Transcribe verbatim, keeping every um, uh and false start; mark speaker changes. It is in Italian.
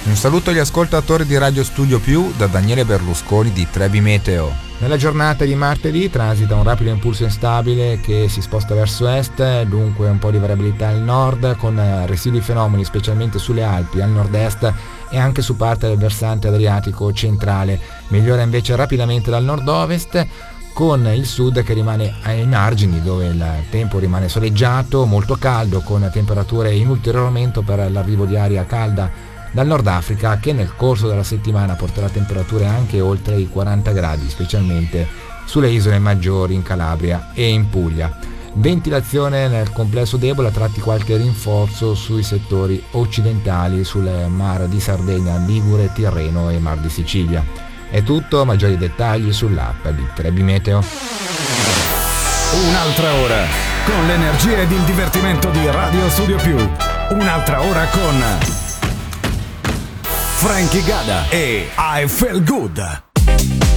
Speaker 1: Un saluto agli ascoltatori di Radio Studio Più da Daniele Berlusconi di Trebi Meteo. Nella giornata di martedì transita un rapido impulso instabile che si sposta verso est, dunque un po' di variabilità al nord, con residui fenomeni specialmente sulle Alpi, al nord-est e anche su parte del versante adriatico centrale. Migliora invece rapidamente dal nord-ovest, con il sud che rimane ai margini, dove il tempo rimane soleggiato, molto caldo, con temperature in ulteriore aumento per l'arrivo di aria calda dal Nord Africa, che nel corso della settimana porterà temperature anche oltre i quaranta gradi, specialmente sulle isole maggiori in Calabria e in Puglia. Ventilazione nel complesso debole, a tratti qualche rinforzo sui settori occidentali, sul Mar di Sardegna, Ligure, Tirreno e Mar di Sicilia. È tutto, maggiori dettagli sull'app di Trebi Meteo.
Speaker 2: Un'altra ora con l'energia ed il divertimento di Radio Studio Più. Un'altra ora con Frankie Gada e I Feel Good.